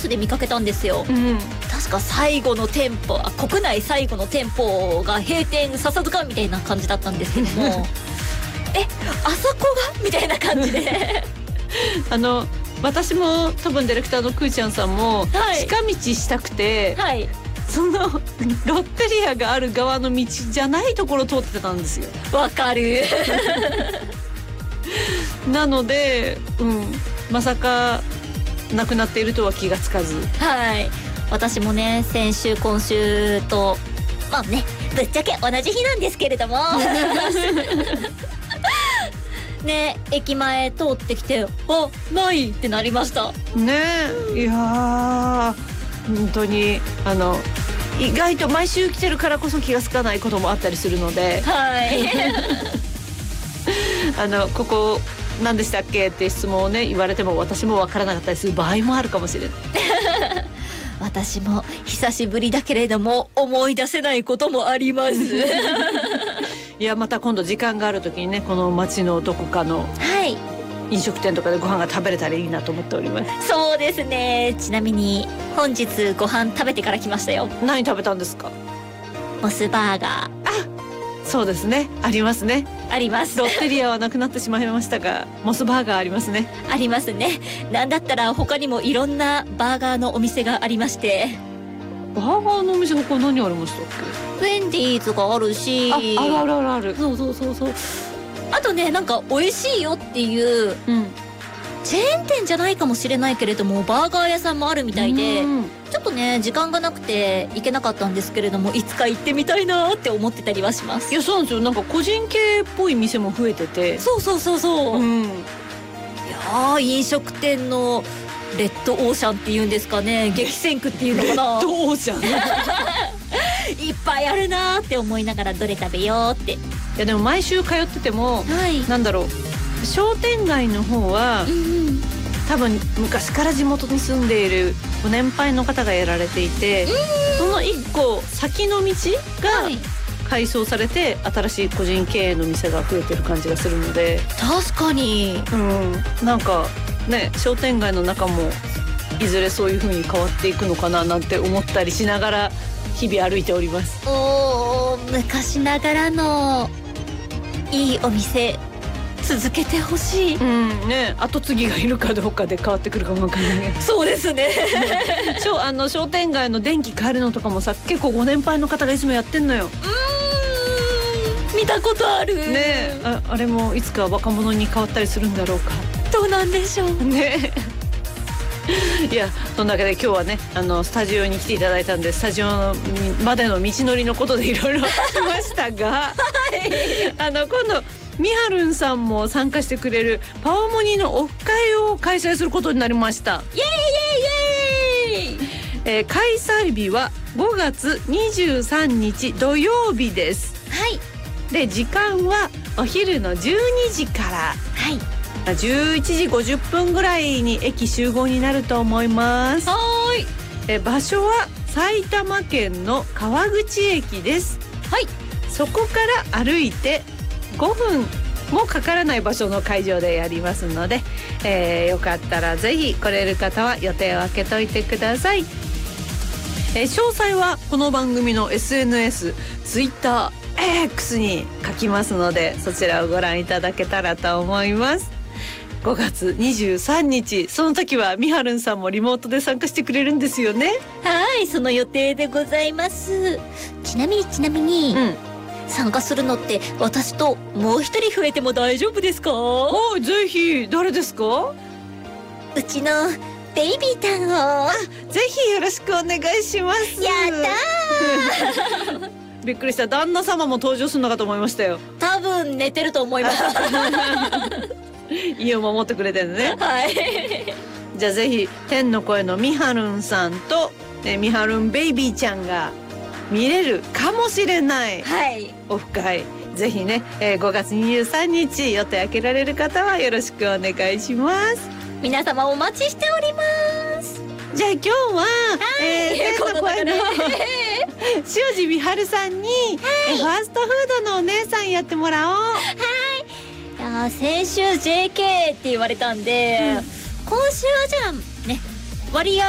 で見かけたんですよ、確か最後の店舗、国内最後の店舗が閉店笹塚みたいな感じだったんですけどもあそこがみたいな感じで私も多分ディレクターのくーちゃんさんも近道したくて、そのロッテリアがある側の道じゃないところを通ってたんですよ。 わかるなので、まさかなくなっているとは気がつかず、 私もね先週今週とまあねぶっちゃけ同じ日なんですけれどもね、駅前通ってきてないってなりましたね。いや本当に意外と毎週来てるからこそ気がつかないこともあったりするので、ここ何でしたっけって質問をね言われても私も分からなかったりする場合もあるかもしれない私も久しぶりだけれども思い出せないこともありますいやまた今度時間がある時にねこの街のどこかの飲食店とかでご飯が食べれたらいいなと思っております。 そうですね。ちなみに本日ご飯食べてから来ましたよ。 何食べたんですか？ モスバーガー。 そうですね、ありますね。 あります。 ロッテリアはなくなってしまいましたがモスバーガーありますね。 ありますね。なんだったら他にもいろんなバーガーのお店がありまして。 バーガーのお店他何ありましたっけ？ウェンディーズがあるし、 ある。 そう。あとねなんか美味しいよっていう、チェーン店じゃないかもしれないけれどもバーガー屋さんもあるみたいで、ちょっとね時間がなくて行けなかったんですけれどもいつか行ってみたいなって思ってたりはします。 いやそうなんですよ。なんか個人系っぽい店も増えてて、 そう、いや飲食店のレッドオーシャンっていうんですかね、激戦区っていうのかな、 レッドオーシャンいっぱいあるなーって思いながらどれ食べようって。いやでも毎週通ってても、なんだろう、商店街の方は、多分昔から地元に住んでいるご年配の方がやられていて、その一個先の道が改装されて新しい個人経営の店が増えてる感じがするので、 確かに、 なんかね商店街の中もいずれそういう風に変わっていくのかななんて思ったりしながら日々歩いております。 昔ながらのいいお店続けてほしい。 ね、後継ぎがいるかどうかで変わってくるかもわかんない。 そうですね商店街の電気変えるのとかもさ、結構ご年配の方がいつもやってんのよ。 見たことあるね。あれもいつか若者に変わったりするんだろうか。 どうなんでしょうねいやそんなわけで今日はねスタジオに来ていただいたんで、スタジオまでの道のりのことでいろいろ聞きましたが今度みはるんさんも参加してくれるパワモニのオフ会を開催することになりました。 イエーイイエーイイエーイ。 開催日は5月23日土曜日です。で時間はお昼の12時から11時50分ぐらいに駅集合になると思います。場所は埼玉県の川口駅です。そこから歩いて5分もかからない場所の会場でやりますので、よかったらぜひ来れる方は予定を空けといてください。詳細はこの番組の SNS、Twitter、X に書きますので、そちらをご覧いただけたらと思います。5月23日、その時はみはるんさんもリモートで参加してくれるんですよね。 その予定でございます。ちなみに、参加するのって私ともう一人増えても大丈夫ですか？ ぜひ。誰ですか？ うちのベイビータンをぜひよろしくお願いします。 やったーびっくりした。旦那様も登場するのかと思いましたよ。 多分寝てると思います家を守ってくれてるね。じゃあぜひ天の声のみはるんさんとみはるんベイビーちゃんが見れるかもしれないオフ会、ぜひね、5月23日予定開けられる方はよろしくお願いします。 皆様お待ちしております。 じゃあ今日は、天の声の塩地みはるさんに、ファーストフードのお姉さんやってもらおう。 いや先週 JK って言われたんで、今週はじゃあね割合